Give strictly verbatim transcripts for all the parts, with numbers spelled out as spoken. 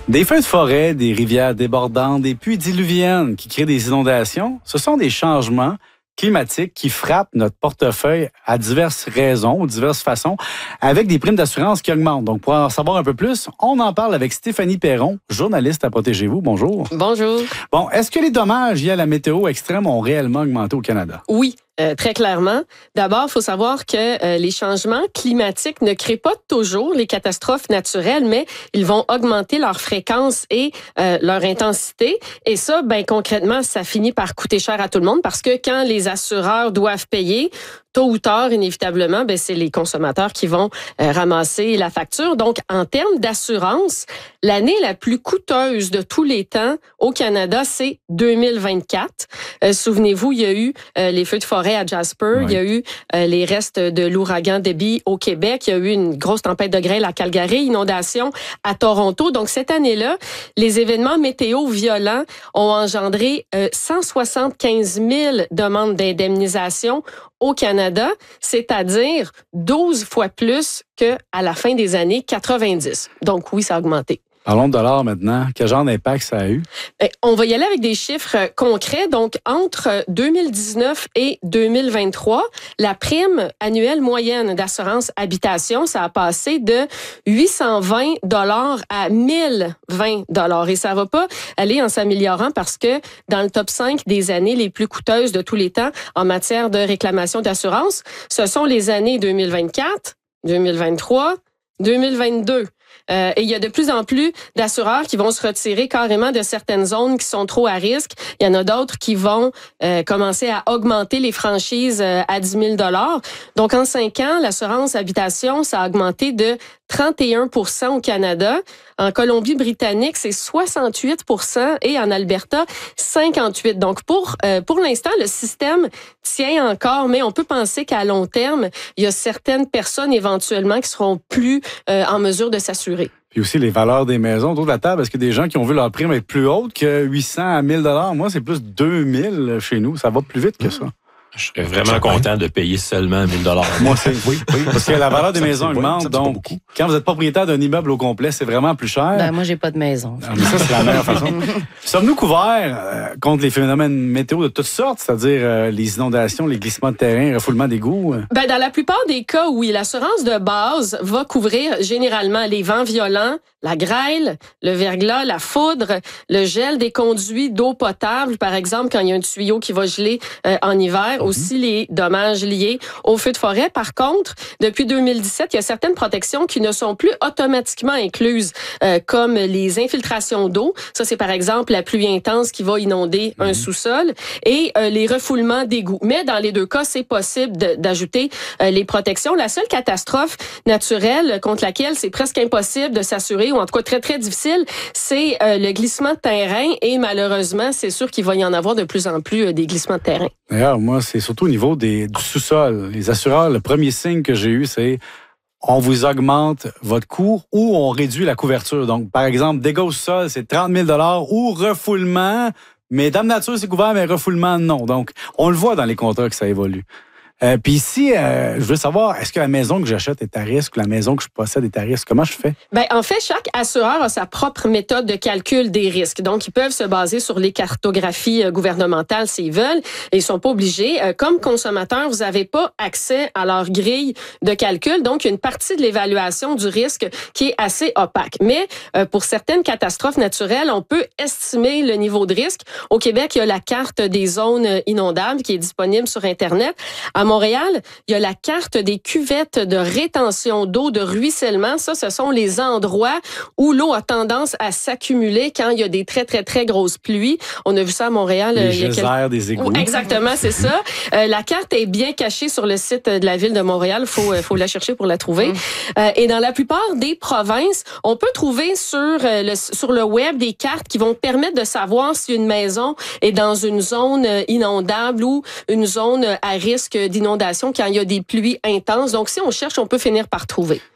Des feux de forêt, des rivières débordantes, des puits diluviennes qui créent des inondations, ce sont des changements climatiques qui frappent notre portefeuille à diverses raisons ou diverses façons, avec des primes d'assurance qui augmentent. Donc, pour en savoir un peu plus, on en parle avec Stéphanie Perron, journaliste à Protégez-vous. Bonjour. Bonjour. Bon, est-ce que les dommages liés à la météo extrême ont réellement augmenté au Canada? Oui. Euh, très clairement. D'abord, il faut savoir que euh, les changements climatiques ne créent pas toujours les catastrophes naturelles, mais ils vont augmenter leur fréquence et euh, leur intensité. Et ça, ben concrètement, ça finit par coûter cher à tout le monde parce que quand les assureurs doivent payer, tôt ou tard, inévitablement, ben c'est les consommateurs qui vont euh, ramasser la facture. Donc, en termes d'assurance, l'année la plus coûteuse de tous les temps au Canada, c'est deux mille vingt-quatre. Euh, souvenez-vous, il y a eu euh, les feux de forêt à Jasper, oui. Il y a eu euh, les restes de l'ouragan Debby au Québec, il y a eu une grosse tempête de grêle à Calgary, inondation à Toronto. Donc, cette année-là, les événements météo violents ont engendré euh, cent soixante-quinze mille demandes d'indemnisation au Canada, c'est-à-dire douze fois plus qu'à la fin des années quatre-vingt-dix. Donc oui, ça a augmenté. Parlons de dollars maintenant. Quel genre d'impact ça a eu? Bien, on va y aller avec des chiffres concrets. Donc, entre deux mille dix-neuf et deux mille vingt-trois, la prime annuelle moyenne d'assurance habitation, ça a passé de huit cent vingt dollars à mille vingt dollars. Et ça va pas aller en s'améliorant parce que dans le top cinq des années les plus coûteuses de tous les temps en matière de réclamation d'assurance, ce sont les années deux mille vingt-quatre, deux mille vingt-trois, deux mille vingt-deux. Euh, et il y a de plus en plus d'assureurs qui vont se retirer carrément de certaines zones qui sont trop à risque. Il y en a d'autres qui vont euh, commencer à augmenter les franchises euh, à dix mille dollars. Donc, en cinq ans, l'assurance habitation, ça a augmenté de trente et un pour cent au Canada. En Colombie-Britannique, c'est soixante-huit pour cent et en Alberta, cinquante-huit. Donc, pour euh, pour l'instant, le système tient encore, mais on peut penser qu'à long terme, il y a certaines personnes éventuellement qui seront plus euh, en mesure de s'assurer. Puis aussi les valeurs des maisons autour de la table. Est-ce qu'il y a des gens qui ont vu leur prime être plus haute que huit cents à mille dollars? Moi, c'est plus deux mille chez nous. Ça va plus vite que ça. Je serais vraiment content de payer seulement mille dollars. Moi, c'est oui, oui. Parce que la valeur des maisons augmente. Donc, quand vous êtes propriétaire d'un immeuble au complet, c'est vraiment plus cher. Ben, moi, j'ai pas de maison. Non, mais ça, c'est la meilleure façon. Sommes-nous couverts euh, contre les phénomènes météo de toutes sortes, c'est-à-dire euh, les inondations, les glissements de terrain, le refoulement d'égouts? Ben, dans la plupart des cas, oui. L'assurance de base va couvrir généralement les vents violents, la grêle, le verglas, la foudre, le gel des conduits d'eau potable, par exemple, quand il y a un tuyau qui va geler euh, en hiver. Mm-hmm. Aussi les dommages liés aux feux de forêt. Par contre, depuis deux mille dix-sept, il y a certaines protections qui ne sont plus automatiquement incluses, euh, comme les infiltrations d'eau. Ça, c'est par exemple la pluie intense qui va inonder mmh. un sous-sol et euh, les refoulements d'égouts. Mais dans les deux cas, c'est possible de, d'ajouter euh, les protections. La seule catastrophe naturelle contre laquelle c'est presque impossible de s'assurer, ou en tout cas très, très difficile, c'est euh, le glissement de terrain. Et malheureusement, c'est sûr qu'il va y en avoir de plus en plus euh, des glissements de terrain. D'ailleurs, moi, c'est surtout au niveau des, du sous-sol. Les assureurs, le premier signe que j'ai eu, c'est on vous augmente votre coût ou on réduit la couverture. Donc, par exemple, dégâts au sol, c'est trente mille dollars ou refoulement. Mais Dame Nature, c'est couvert, mais refoulement, non. Donc, on le voit dans les contrats que ça évolue. Euh, Puis ici, euh, je veux savoir, est-ce que la maison que j'achète est à risque ou la maison que je possède est à risque? Comment je fais? Ben, en fait, chaque assureur a sa propre méthode de calcul des risques. Donc, ils peuvent se baser sur les cartographies gouvernementales s'ils veulent. Et ils sont pas obligés. Euh, comme consommateur, vous n'avez pas accès à leur grille de calcul. Donc, il y a une partie de l'évaluation du risque qui est assez opaque. Mais euh, pour certaines catastrophes naturelles, on peut estimer le niveau de risque. Au Québec, il y a la carte des zones inondables qui est disponible sur Internet. À Montréal, il y a la carte des cuvettes de rétention d'eau, de ruissellement. Ça, ce sont les endroits où l'eau a tendance à s'accumuler quand il y a des très, très, très grosses pluies. On a vu ça à Montréal. Les il y a geysers quelques... des égouts. Exactement, c'est ça. Euh, la carte est bien cachée sur le site de la ville de Montréal. Il faut, faut la chercher pour la trouver. Mm. Euh, et dans la plupart des provinces, on peut trouver sur, euh, le, sur le web des cartes qui vont permettre de savoir si une maison est dans une zone inondable ou une zone à risque d'inondation quand il y a des pluies intenses. Donc, si on cherche, on peut finir par trouver.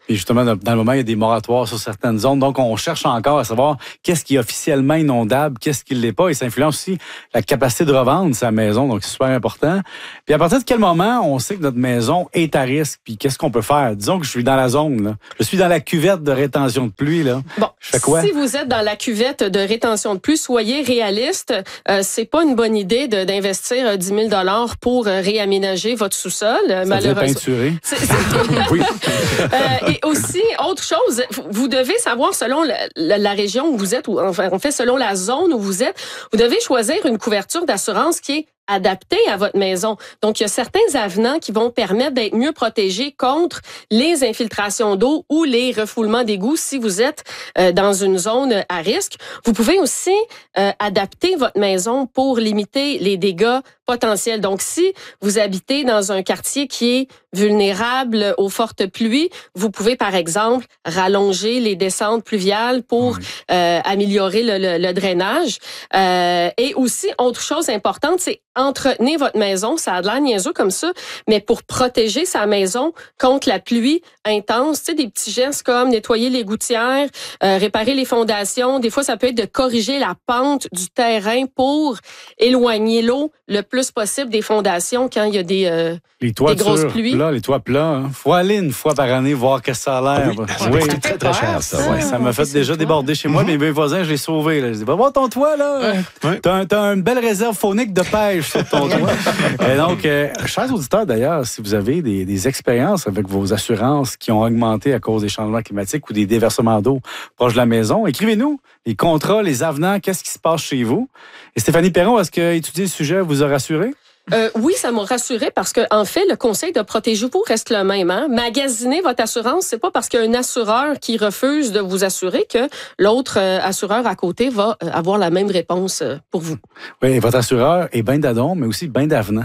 Et justement, dans le moment, il y a des moratoires sur certaines zones. Donc, on cherche encore à savoir qu'est-ce qui est officiellement inondable, qu'est-ce qui ne l'est pas. Et ça influence aussi la capacité de revendre sa maison. Donc, c'est super important. Puis à partir de quel moment on sait que notre maison est à risque? Puis qu'est-ce qu'on peut faire? Disons que je suis dans la zone, là. Je suis dans la cuvette de rétention de pluie, là. Bon, je fais quoi? Si vous êtes dans la cuvette de rétention de pluie, soyez réaliste. Euh, c'est pas une bonne idée de, d'investir dix mille dollars pour euh, réaménager votre sous-sol. Ça malheureusement. peinturer. C'est, c'est... oui. euh, et aussi, autre chose, vous devez savoir selon la, la, la région où vous êtes, ou enfin, en fait, selon la zone où vous êtes, vous devez choisir une couverture d'assurance qui est adapté à votre maison. Donc, il y a certains avenants qui vont permettre d'être mieux protégés contre les infiltrations d'eau ou les refoulements d'égouts si vous êtes euh, dans une zone à risque. Vous pouvez aussi euh, adapter votre maison pour limiter les dégâts potentiels. Donc, si vous habitez dans un quartier qui est vulnérable aux fortes pluies, vous pouvez, par exemple, rallonger les descentes pluviales pour oui. euh, améliorer le, le, le drainage. Euh, et aussi, autre chose importante, c'est entretenez votre maison. Ça a de l'air niaiseux comme ça, mais pour protéger sa maison contre la pluie intense, tu sais, des petits gestes comme nettoyer les gouttières, euh, réparer les fondations. Des fois, ça peut être de corriger la pente du terrain pour éloigner l'eau le plus possible des fondations quand il y a des, euh, les toits des grosses pluies. Là, les toits plats, il faut aller une fois par année voir qu'est-ce que ça a l'air. Ah oui, oui. C'est très, très cher, ça. Ça, ouais, ça m'a fait déjà déborder chez moi. Mm-hmm. Mes voisins, je l'ai sauvé. Là. Je dis, va voir ton toit, là. Ouais. T'as, un, t'as une belle réserve faunique de pêche sur ton toit. Et donc, euh, chers auditeurs, d'ailleurs, si vous avez des, des expériences avec vos assurances qui ont augmenté à cause des changements climatiques ou des déversements d'eau proche de la maison, écrivez-nous les contrats, les avenants, qu'est-ce qui se passe chez vous. Et Stéphanie Perron, est-ce que étudier le sujet vous a rassuré? Euh, oui, ça m'a rassuré parce que en fait, le conseil de protégez-vous reste le même. Hein? Magasiner votre assurance, c'est pas parce qu'il y a un assureur qui refuse de vous assurer que l'autre euh, assureur à côté va euh, avoir la même réponse euh, pour vous. Oui, et votre assureur est bien d'adon, mais aussi bien d'avenant.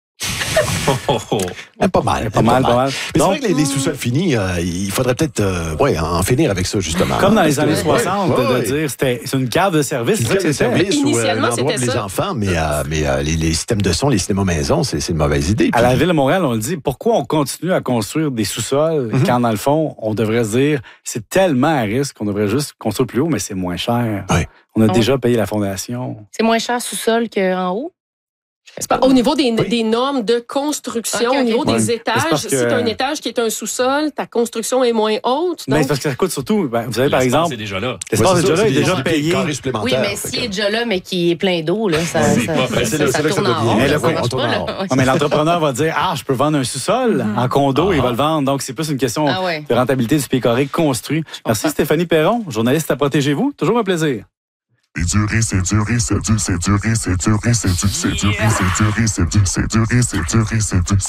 Oh, oh. Pas mal. Pas, pas mal, pas mal. Mais donc, c'est vrai que les, les sous-sols finis, euh, il faudrait peut-être euh, ouais, en finir avec ça, justement. Comme dans les années que, soixante, ouais, ouais, de ouais. dire c'était c'est une carte de service. C'est une carte de service ou euh, un endroit pour c'était les ça. enfants, mais, euh, mais euh, les, les systèmes de son, les cinémas maison, c'est, c'est une mauvaise idée. À puis... la Ville de Montréal, on le dit, pourquoi on continue à construire des sous-sols mm-hmm. quand, dans le fond, on devrait se dire c'est tellement à risque qu'on devrait juste construire plus haut, mais c'est moins cher. Ouais. On a oh. déjà payé la fondation. C'est moins cher sous-sol qu'en haut? C'est pas, au niveau des, oui. des normes de construction, okay, okay. au niveau ouais. des étages, que... si tu as un étage qui est un sous-sol, ta construction est moins haute. Mais donc... c'est parce que ça coûte surtout, ben, vous savez, par exemple... L'espace est déjà là. L'espace ouais, est déjà là, c'est il est déjà payé. Oui, mais s'il est déjà là, mais qu'il est plein d'eau, là, ça, c'est ça, pas ça, c'est ça, là, ça c'est tourne là que ça en rond. devient. Ça Ouais, marche pas, là. Ouais. Non, mais l'entrepreneur va dire, ah, je peux vendre un sous-sol mm-hmm. en condo, ah. il va le vendre. Donc, c'est plus une question ah ouais. de rentabilité du pied carré construit. Merci Stéphanie Perron, journaliste à Protégez-vous. Toujours un plaisir. C'est duré, c'est duré, c'est dur, c'est duré, c'est duré, c'est dur, c'est duré, c'est duré, c'est dur, c'est duré, c'est duré, c'est dur.